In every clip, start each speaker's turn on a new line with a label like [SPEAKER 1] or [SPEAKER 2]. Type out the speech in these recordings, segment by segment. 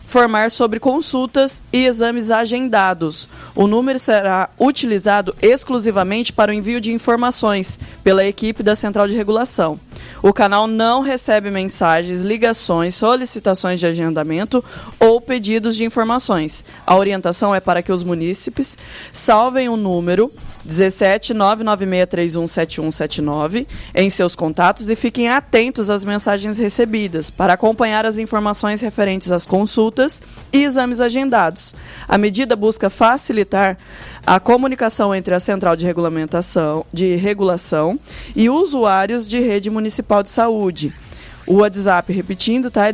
[SPEAKER 1] informar sobre consultas e exames agendados. O número será utilizado exclusivamente para o envio de informações pela equipe da Central de Regulação. O canal não recebe mensagens, ligações, solicitações de agendamento ou pedidos de informações. A orientação é para que os munícipes salvem o número 17996317179 em seus contatos e fiquem atentos às mensagens recebidas para acompanhar as informações referentes às consultas e exames agendados. A medida busca facilitar a comunicação entre a Central de Regulação e usuários de rede municipal de saúde. O WhatsApp, repetindo, tá? É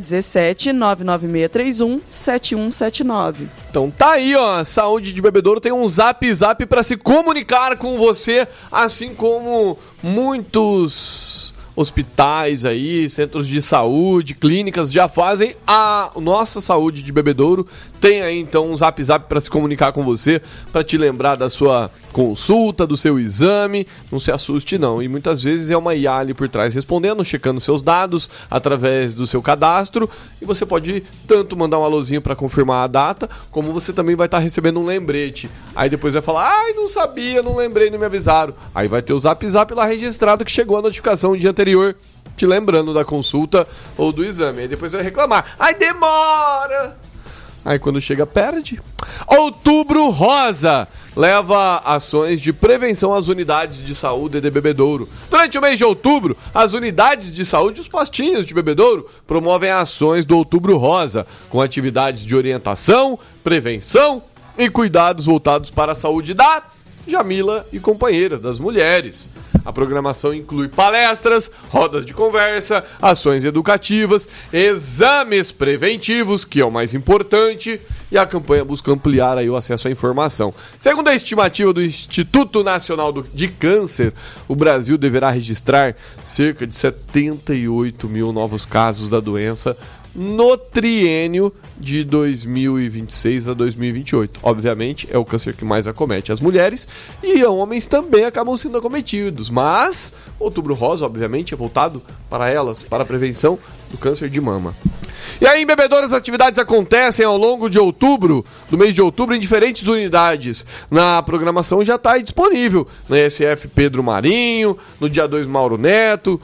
[SPEAKER 1] 17996317179.
[SPEAKER 2] Então tá aí, ó, Saúde de Bebedouro tem um zap para se comunicar com você, assim como muitos hospitais aí, centros de saúde, clínicas já fazem. A nossa Saúde de Bebedouro tem aí então um zap para se comunicar com você, para te lembrar da sua consulta, do seu exame. Não se assuste não, e muitas vezes é uma IA ali por trás respondendo, checando seus dados através do seu cadastro, e você pode tanto mandar um alôzinho para confirmar a data, como você também vai estar recebendo um lembrete. Aí depois vai falar: ai, não sabia, não lembrei, não me avisaram. Aí vai ter o zap lá registrado que chegou a notificação o dia anterior, te lembrando da consulta ou do exame. Aí depois vai reclamar: ai, demora! Aí quando chega, perde. Outubro Rosa leva ações de prevenção às unidades de saúde de Bebedouro. Durante o mês de outubro, as unidades de saúde e os postinhos de Bebedouro promovem ações do Outubro Rosa, com atividades de orientação, prevenção e cuidados voltados para a saúde da Jamila e companheira, das mulheres. A programação inclui palestras, rodas de conversa, ações educativas, exames preventivos, que é o mais importante, e a campanha busca ampliar aí o acesso à informação. Segundo a estimativa do Instituto Nacional de Câncer, o Brasil deverá registrar cerca de 78 mil novos casos da doença no triênio de 2026 a 2028. Obviamente, é o câncer que mais acomete as mulheres, e homens também acabam sendo acometidos, mas Outubro Rosa, obviamente, é voltado para elas, para a prevenção do câncer de mama. E aí, em Bebedouro, as atividades acontecem ao longo de outubro, do mês de outubro, em diferentes unidades. Na programação já está aí disponível, na SF Pedro Marinho, no dia 2 Mauro Neto,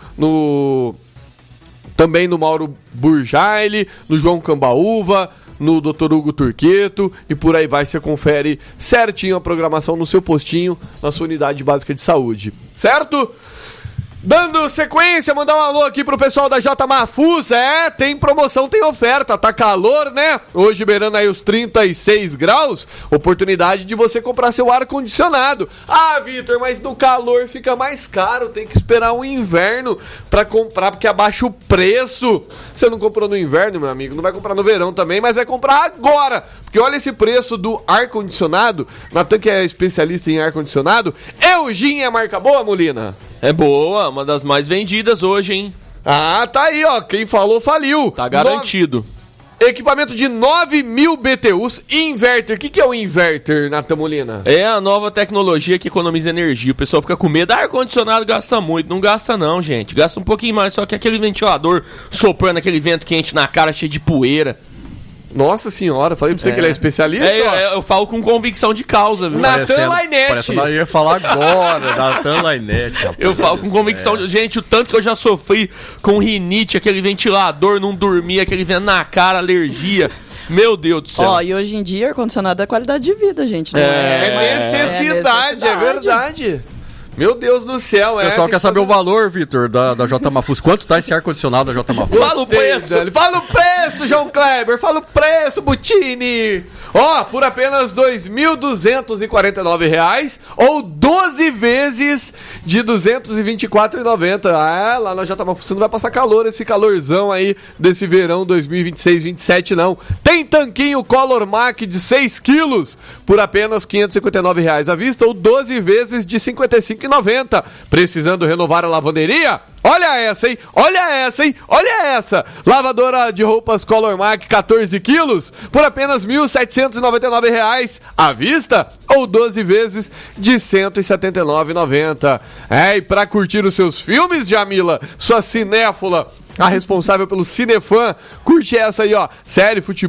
[SPEAKER 2] também no Mauro Burjaile, no João Cambaúva, no Dr. Hugo Turqueto, e por aí vai, você confere certinho a programação no seu postinho, na sua unidade básica de saúde, certo? Dando sequência, mandar um alô aqui pro pessoal da J Mafus. Tem promoção, tem oferta, tá calor, né? Hoje beirando aí os 36 graus, oportunidade de você comprar seu ar-condicionado. Ah, Vitor, mas no calor fica mais caro, tem que esperar o inverno pra comprar, porque abaixa o preço. Você não comprou no inverno, meu amigo, não vai comprar no verão também, mas vai comprar agora, porque olha esse preço do ar-condicionado. Natan, que é especialista em ar-condicionado. Eugênia é marca boa, Molina?
[SPEAKER 3] É boa, uma das mais vendidas hoje, hein?
[SPEAKER 2] Ah, tá aí, ó. Quem falou, faliu.
[SPEAKER 3] Tá garantido.
[SPEAKER 2] Equipamento de 9.000 BTUs, inverter. O que é o inverter, Natan Molina?
[SPEAKER 3] É a nova tecnologia que economiza energia. O pessoal fica com medo. Ar-condicionado gasta muito. Não gasta não, gente. Gasta um pouquinho mais. Só que aquele ventilador soprando aquele vento quente na cara, cheio de poeira.
[SPEAKER 2] Nossa senhora, falei pra você que ele é especialista.
[SPEAKER 3] Eu falo com convicção de causa, viu?
[SPEAKER 2] Natan Lainete.
[SPEAKER 4] Parece que eu ia falar agora, Natan Lainete.
[SPEAKER 3] Eu falo com convicção. Gente, o tanto que eu já sofri com rinite, aquele ventilador, não dormia, aquele vento na cara, alergia. Meu Deus do céu.
[SPEAKER 1] E hoje em dia, ar-condicionado é qualidade de vida, gente. Não
[SPEAKER 2] é necessidade, é verdade. Meu Deus do céu,
[SPEAKER 4] O pessoal quer saber o valor, Vitor, da J Mafus. Quanto tá esse ar-condicionado da J Mafus?
[SPEAKER 2] Fala o preço! Fala o preço, João Kleber! Fala o preço, Butini! Por apenas R$ 2.249, ou 12 vezes de R$ 224,90. Lá na J Mafus você não vai passar calor, esse calorzão aí desse verão 2026-27 não. Tem tanquinho Color Mac de 6 quilos por apenas R$ 559 à vista, ou 12 vezes de R$ 55,90. Precisando renovar a lavanderia? Olha essa, hein? Olha essa, hein? Olha essa! Lavadora de roupas Color Mac 14 quilos por apenas R$ 1.799 à vista, ou 12 vezes de R$ 179,90. E pra curtir os seus filmes, Jamila, sua cinéfila, a responsável pelo Cinefã, curte essa aí, ó. Série, futebol,